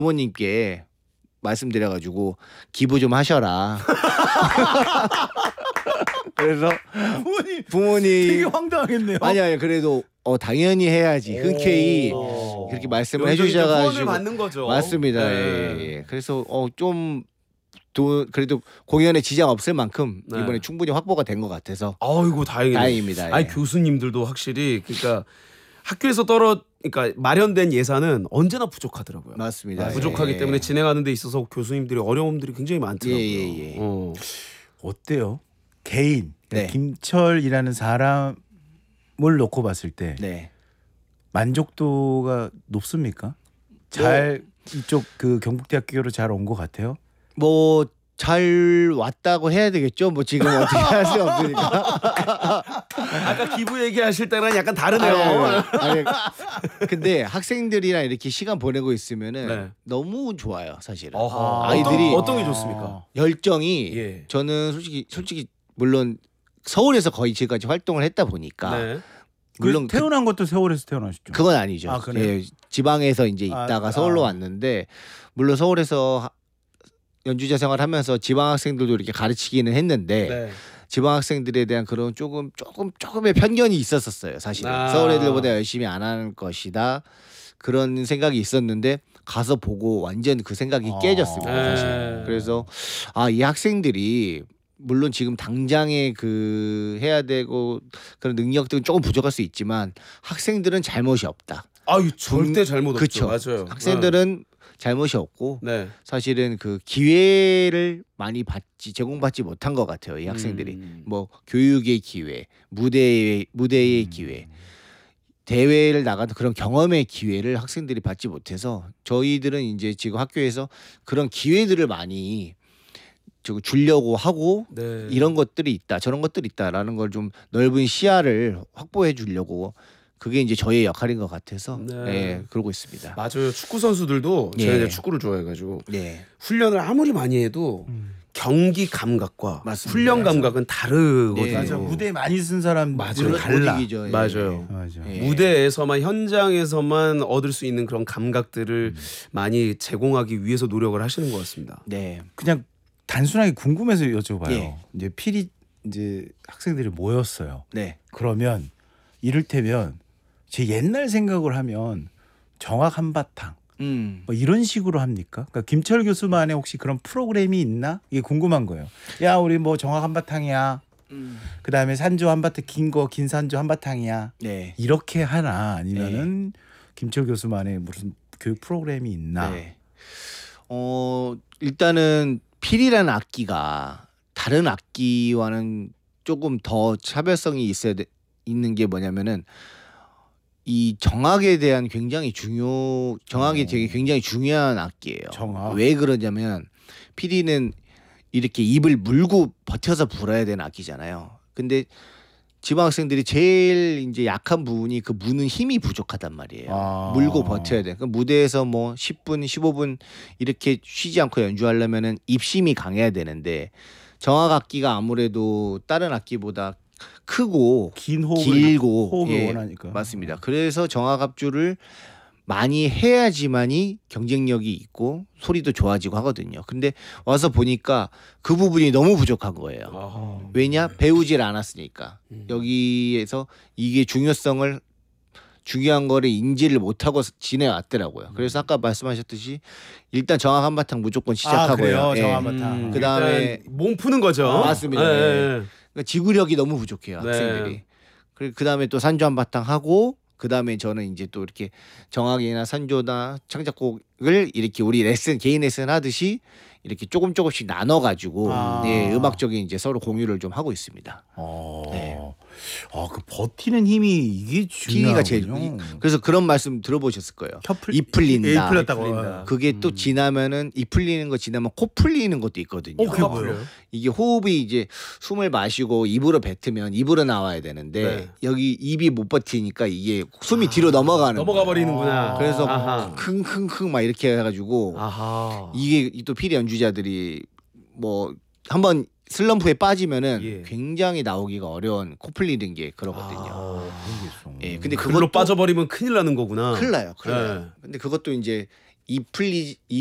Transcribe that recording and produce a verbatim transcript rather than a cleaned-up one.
부모님께 말씀드려가지고 기부 좀 하셔라. 그래서 부모님 부모님 되게 황당하겠네요. 아니 아니 그래도 어 당연히 해야지 흔쾌히 오. 그렇게 말씀을 여기서 이제 후원을 해주셔가지고 받는 거죠. 맞습니다. 네. 예, 예. 그래서 어 좀 그래도 공연에 지장 없을 만큼 네. 이번에 충분히 확보가 된 것 같아서 아이고 다행이네. 다행입니다. 아니 예. 교수님들도 확실히 그러니까 학교에서 떨어 그러니까 마련된 예산은 언제나 부족하더라고요. 맞습니다. 부족하기 예. 때문에 진행하는 데 있어서 교수님들이 어려움들이 굉장히 많더라고요. 예, 예, 예. 어. 어때요? 개인 네. 김철이라는 사람을 놓고 봤을 때 네. 만족도가 높습니까? 잘 이쪽 그 경북대학교로 잘 온 것 같아요. 뭐 잘 왔다고 해야 되겠죠. 뭐 지금 어떻게 할 수 없으니까. 아까 기부 얘기하실 때랑 약간 다르네요. 아니, 아니, 근데 학생들이랑 이렇게 시간 보내고 있으면은 네. 너무 좋아요, 사실은. 어허. 아이들이 어떤, 어떤 게 좋습니까? 열정이 예. 저는 솔직히 솔직히 물론 서울에서 거의 지금까지 활동을 했다 보니까 네. 물론 물론 태어난 것도 세월에서 태어나셨죠. 그건 아니죠. 아, 그래요? 예, 지방에서 이제 아, 있다가 아. 서울로 왔는데 물론 서울에서 하- 연주자 생활하면서 지방 학생들도 이렇게 가르치기는 했는데 네. 지방 학생들에 대한 그런 조금 조금 조금의 편견이 있었었어요. 사실은 아. 서울 애들보다 열심히 안 하는 것이다 그런 생각이 있었는데 가서 보고 완전 그 생각이 아. 깨졌습니다. 네. 사실. 그래서 아 이 학생들이 물론 지금 당장에 그 해야 되고 그런 능력들은 조금 부족할 수 있지만 학생들은 잘못이 없다. 아유 절대 잘못 그쵸. 없죠. 맞아요. 학생들은 잘못이 없고 네. 사실은 그 기회를 많이 받지 제공받지 못한 것 같아요. 이 학생들이 음. 뭐 교육의 기회, 무대의 무대의 음. 기회, 대회를 나가는 그런 경험의 기회를 학생들이 받지 못해서 저희들은 이제 지금 학교에서 그런 기회들을 많이 저 주려고 하고 네. 이런 것들이 있다, 저런 것들이 있다라는 걸 좀 넓은 시야를 확보해 주려고 그게 이제 저의 역할인 것 같아서 네. 예, 그러고 있습니다. 맞아요. 축구 선수들도 제가 예. 이제 축구를 좋아해가지고 네, 훈련을 아무리 많이 해도 음. 경기 감각과 맞습니다. 훈련 감각은 다르거든요. 네. 맞아. 무대 많이 쓴 사람 맞아요. 못 달라. 이기죠. 예. 맞아요. 맞아. 예. 무대에서만 현장에서만 얻을 수 있는 그런 감각들을 많이 제공하기 위해서 노력을 하시는 것 같습니다. 네, 그냥 단순하게 궁금해서 여쭤봐요. 예. 이제 피리 이제 학생들이 모였어요. 네. 그러면 이를테면 제 옛날 생각을 하면 정학 한바탕 음. 뭐 이런 식으로 합니까? 그러니까 김철 교수만의 혹시 그런 프로그램이 있나? 이게 궁금한 거예요. 야 우리 뭐 정학 한바탕이야. 음. 그다음에 산조 한바탕 긴 거 긴 산조 한바탕이야. 네. 이렇게 하나 아니면은 김철 교수만의 무슨 교육 프로그램이 있나? 네. 어 일단은 필이라는 악기가 다른 악기와는 조금 더 차별성이 있어야 돼, 있는 게 뭐냐면은 이 정악에 대한 굉장히 중요 정악이 어. 되게 굉장히 중요한 악기예요. 정악. 왜 그러냐면 피리는 이렇게 입을 물고 버텨서 불어야 되는 악기잖아요. 근데 지방 학생들이 제일 이제 약한 부분이 그 무는 힘이 부족하단 말이에요. 아. 물고 버텨야 돼. 그 무대에서 뭐 십 분, 십오 분 이렇게 쉬지 않고 연주하려면은 입심이 강해야 되는데 정악 악기가 아무래도 다른 악기보다 크고 긴 호흡을 길고 호흡을 예, 원하니까. 맞습니다. 그래서 정악 합주를 많이 해야지만이 경쟁력이 있고 소리도 좋아지고 하거든요. 근데 와서 보니까 그 부분이 너무 부족한 거예요. 아하. 왜냐? 배우질 않았으니까. 음. 여기에서 이게 중요성을 중요한 거를 인지를 못하고 지내왔더라고요. 그래서 아까 말씀하셨듯이 일단 정확 한바탕 무조건 시작하고요. 아, 그래요? 예. 정확 한바탕. 음, 그다음에 일단 몸 푸는 거죠. 아, 맞습니다. 예, 예. 예. 그러니까 지구력이 너무 부족해요. 네. 학생들이. 그리고 그다음에 또 산조 한바탕 하고 그다음에 저는 이제 또 이렇게 정악이나 산조나 창작곡을 이렇게 우리 레슨 개인 레슨 하듯이 이렇게 조금 조금씩 나눠 가지고 아. 예, 음악적인 이제 서로 공유를 좀 하고 있습니다. 어. 네. 아, 그 버티는 힘이 이게 피리가 제일 중요하군요. 그래서 그런 말씀 들어보셨을 거예요. 혀풀 이 풀린다. 예, 이 풀렸다고. 풀린다. 그게 또 음. 지나면은 이 풀리는 거 지나면 코 풀리는 것도 있거든요. 어, 그게 아, 뭐예요? 그래요? 이게 호흡이 이제 숨을 마시고 입으로 뱉으면 입으로 나와야 되는데 네. 여기 입이 못 버티니까 이게 숨이 뒤로 넘어가는 넘어가 거예요. 버리는구나. 아. 그래서 아하. 킁킁킁 막 이렇게 해가지고 아하. 이게 또 피리 연주자들이 뭐 한번 슬럼프에 빠지면은 예. 굉장히 나오기가 어려운 코 풀리는 게 그러거든요. 아. 예, 근데 글로 그것도 빠져버리면 큰일 나는 거구나. 큰일 나요. 큰일 네. 나요. 근데 그것도 이제 이 플리